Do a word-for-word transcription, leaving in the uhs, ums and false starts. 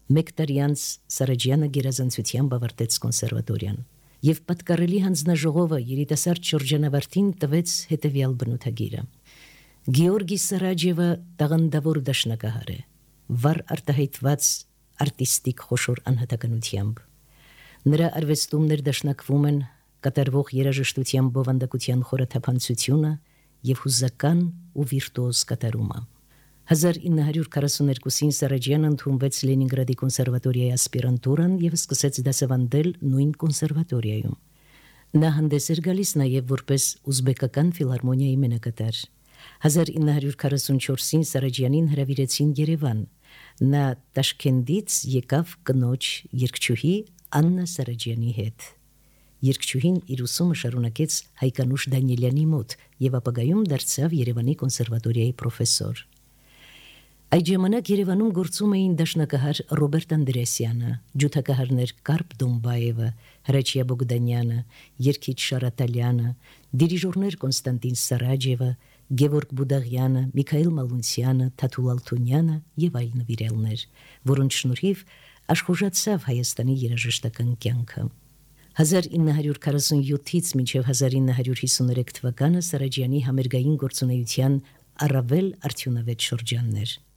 Մեկ տարի անց Սարաջյանը գերազանցությամբ ավարտեց կոնսերվատորիան եւ պատկառելի հանձնաժողովը երիտասարդ շրջանավարտին տվեց հետեւյալ բնութագիրը. Գեորգի Սարաջևը տաղանդավոր դաշնակահար է, վառ արտահայտված արտիստիկ խոշոր անհատականությամբ։ Նրա արվեստում ներդաշնակվում են կատարվող երաժշտության բովանդակության խորաթափանցությունը եւ հուզական ու վիրտուոզ կատարումը։ հազար ինը հարյուր քառասուներկուսին Սարաջյանը ընդունվեց Լենինգրադի կոնսերվատորիայի ասպիրանտուրան եւ սկսեց դասավանդել նույն կոնսերվատորիայում։ Նա հանդես էր գալիս նաեւ որպես ուզբեկական ֆիլհարմոնիայի մենակատար։ հազար ինը հարյուր քառասունչորսին Սարաջյանին հրավիրեցին Երևան։ Նա Տաշքենտից եկավ կնոջ երգչուհի Աննա Սարաջյանի հետ։ Երգչուհին իր ուսումը շարունակեց Հայկանուշ Դանիելյանի մոտ եւ ապագայում դարձավ Երևանի կոնսերվատորիայի պրոֆեսոր։ Այդ ժամանակ Երևանում գործում էին դաշնակահար Ռոբերտ Անդրեասյանը, ջութակահարներ Կարպ Դոմբաևը, Հրաչյա Բոգդանյանը, երգիչ Շարատալյանը, դիրիժորներ Կոնստանտին Սարաջևը, Գևորգ Բուդաղյանը, Միքայել Մալունցյանը, Թաթուլ Ալթունյանը եւ այլ նվիրելներ, որոնց շնորհիվ աշխուժացավ Հայաստանի երաժշտական կյանքը։ հազար ինը հարյուր քառասունյոթից մինչև հազար ինը հարյուր հիսուներեք թվականը Սարաջյանի համերգային գործունեության առավել արդյունավետ շրջաններ։